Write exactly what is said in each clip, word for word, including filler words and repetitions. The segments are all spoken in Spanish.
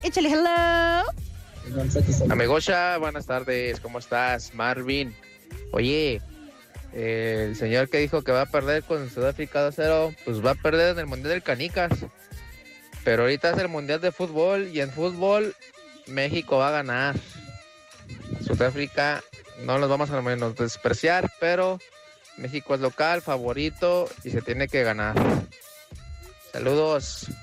Échale hello. Amigocha, buenas tardes, ¿cómo estás? Marvin. Oye, eh, el señor que dijo que va a perder con Sudáfrica dos cero, pues va a perder en el Mundial del Canicas. Pero ahorita es el Mundial de Fútbol y en fútbol México va a ganar. Sudáfrica no los vamos a menospreciar, pero México es local, favorito y se tiene que ganar. Saludos.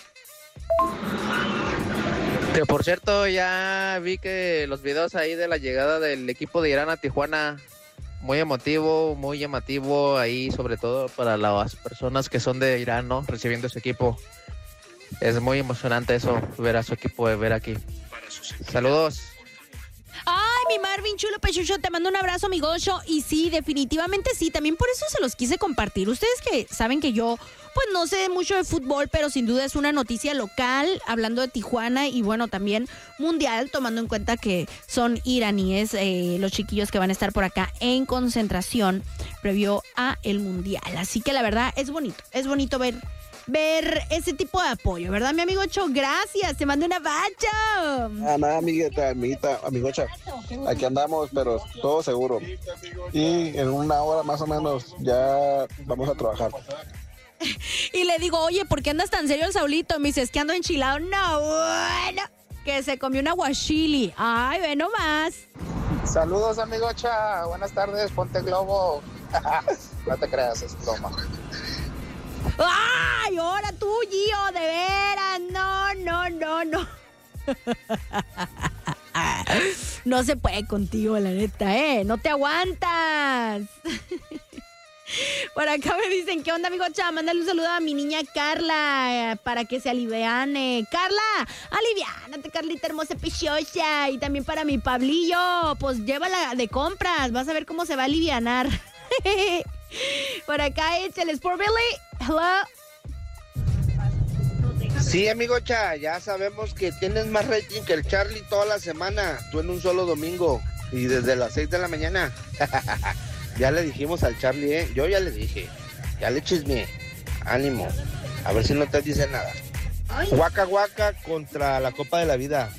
Que por cierto, ya vi que los videos ahí de la llegada del equipo de Irán a Tijuana, muy emotivo, muy llamativo ahí, sobre todo para las personas que son de Irán, ¿no? Recibiendo su equipo. Es muy emocionante eso, ver a su equipo, ver aquí. Saludos. Ay, mi Marvin chulo pechucho, te mando un abrazo, amigocho. Y sí, definitivamente sí, también por eso se los quise compartir. Ustedes que saben que yo, pues no sé mucho de fútbol, pero sin duda es una noticia local, hablando de Tijuana y bueno, también mundial, tomando en cuenta que son iraníes, eh, los chiquillos que van a estar por acá en concentración previo a el mundial. Así que la verdad es bonito, es bonito ver... ver ese tipo de apoyo, ¿verdad, mi amigo Cho? Gracias, te mando una bacha. Ah, nada, amiguita, amiguita, amigocha. Aquí andamos, pero todo seguro. Y en una hora más o menos ya vamos a trabajar. Y le digo, oye, ¿por qué andas tan serio el Saulito? Me dice, es que ando enchilado. No, bueno, que se comió un aguachili. Ay, ve nomás. Saludos, amigocha. Buenas tardes, ponte globo. No te creas, es broma. ¡Ay, ahora tú, Gio! ¡De veras! No, no, no, no. No se puede contigo, la neta, ¿eh? No te aguantas. Por acá me dicen, ¿qué onda, amigo Cha? Mándale un saludo a mi niña Carla, eh, para que se aliviane. Carla, aliviánate, Carlita hermosa, preciosa. Y también para mi Pablillo, pues llévala de compras. Vas a ver cómo se va a alivianar. Por acá, échale, Sport Billy. Hello. Sí, amigocha, ya sabemos que tienes más rating que el Charlie toda la semana, tú en un solo domingo y desde las seis de la mañana. Ya le dijimos al Charlie, ¿eh? Yo ya le dije, ya le chismeé, ánimo, a ver si no te dice nada. Guaca guaca contra la Copa de la Vida.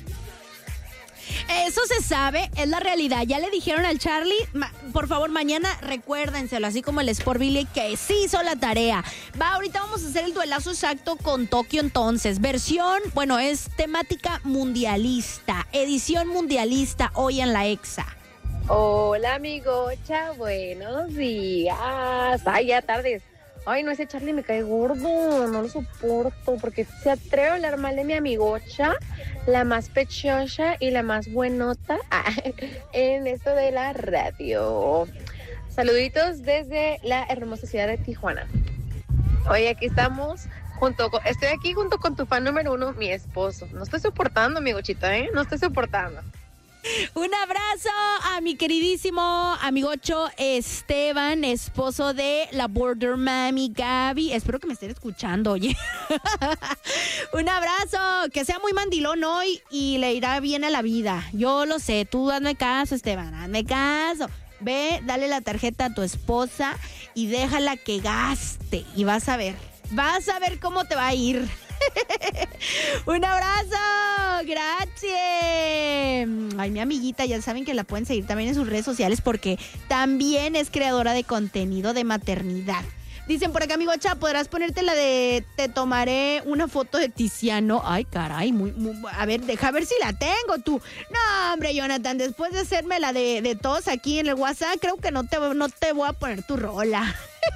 Eso se sabe, es la realidad. Ya le dijeron al Charlie, ma, por favor, mañana recuérdenselo, así como el Sport Billy, que sí hizo la tarea. Va, ahorita vamos a hacer el duelazo exacto con Tokio entonces. Versión, bueno, es temática mundialista, edición mundialista hoy en la Exa. Hola, amigocha, buenos días. Ay, ya tardes. Ay, no, ese Charlie me cae gordo, no lo soporto, porque se atreve a hablar mal de mi amigocha, la más pechosa y la más buenota en esto de la radio. Saluditos desde la hermosa ciudad de Tijuana. Hoy aquí estamos, junto con, estoy aquí junto con tu fan número uno, mi esposo. No estoy soportando, amigochita, ¿eh? No estoy soportando. Un abrazo a mi queridísimo amigocho Esteban, esposo de la Border Mami Gaby. Espero que me estén escuchando, oye. Un abrazo, que sea muy mandilón hoy y le irá bien a la vida. Yo lo sé, tú hazme caso, Esteban, hazme caso. Ve, dale la tarjeta a tu esposa y déjala que gaste. Y vas a ver, vas a ver cómo te va a ir. Un abrazo, gracias. Ay, mi amiguita, ya saben que la pueden seguir también en sus redes sociales porque también es creadora de contenido de maternidad. Dicen por acá, amigo Cha, ¿podrás ponerte la de te tomaré una foto de Tiziano? Ay, caray, muy, muy, a ver, deja ver si la tengo tú. No, hombre, Jonathan, después de hacerme la de, de todos aquí en el WhatsApp, creo que no te, no te voy a poner tu rola.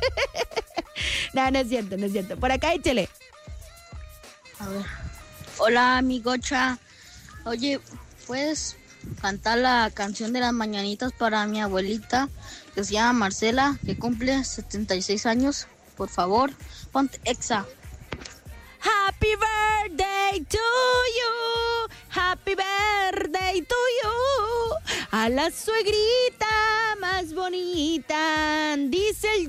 No, no es cierto, no es cierto. Por acá, échale. A ver. Hola, amigocha. Oye, ¿puedes cantar la canción de las mañanitas para mi abuelita, que se llama Marcela, que cumple setenta y seis años? Por favor, ponte Exa. Happy birthday to you, happy birthday to you, a la suegrita más bonita, dice el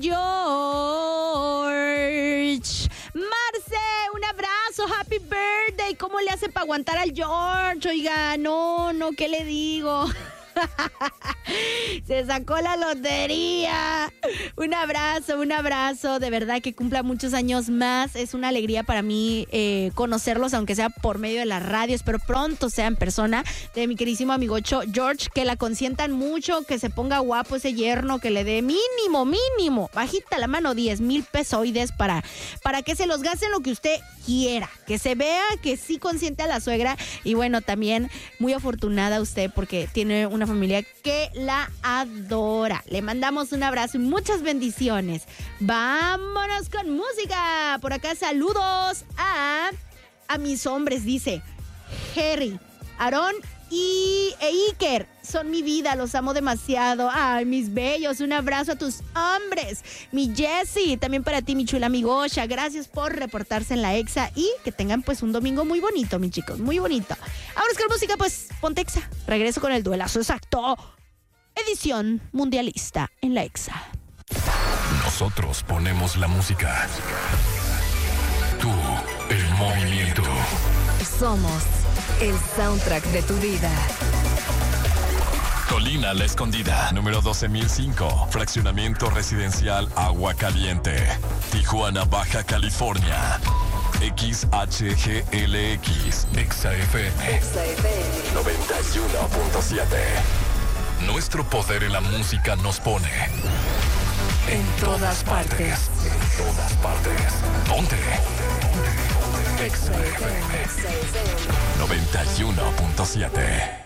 George. Marce, un abrazo, happy birthday. ¿Cómo le hace para aguantar al George? Oiga, no, no, ¿qué le digo? Se sacó la lotería. Un abrazo, un abrazo. De verdad que cumpla muchos años más. Es una alegría para mí eh, conocerlos, aunque sea por medio de la radio. Espero pronto sea en persona. De mi queridísimo amigocho George, que la consientan mucho, que se ponga guapo ese yerno, que le dé mínimo, mínimo, bajita la mano, diez mil pesoides para, para que se los gasten lo que usted quiera. Que se vea que sí consiente a la suegra. Y bueno, también muy afortunada usted porque tiene una familia que la adora. Le mandamos un abrazo y muchas bendiciones. Vámonos con música. Por acá saludos a, a mis hombres, dice Jerry, Aarón y e Iker. Son mi vida, los amo demasiado. Ay, mis bellos, un abrazo a tus hombres. Mi Jessie, también para ti, mi chula amigocha. Gracias por reportarse en la Exa y que tengan pues un domingo muy bonito, mis chicos, muy bonito. Ahora es que la música, pues, ponte Exa. Regreso con el duelazo exacto. Edición mundialista en la Exa. Nosotros ponemos la música. Tú, el movimiento. Somos el soundtrack de tu vida. Colina La Escondida, número doce mil cinco, fraccionamiento residencial Agua Caliente, Tijuana, Baja California. X H G L X, Exa F M, noventa y uno punto siete. Nuestro poder en la música nos pone en todas partes. En todas partes. ¿Dónde? Exa F M noventa y uno punto siete.